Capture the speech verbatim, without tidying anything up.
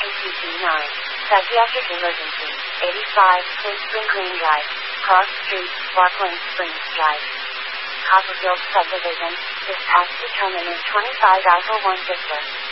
P T nine. Psychiatric emergency. eighty-five, Safe Spring Green Drive. Cross Street, Parkland Springs Drive. Copperfield Subdivision. Dispatch determinant twenty-five Alpha one Whistler.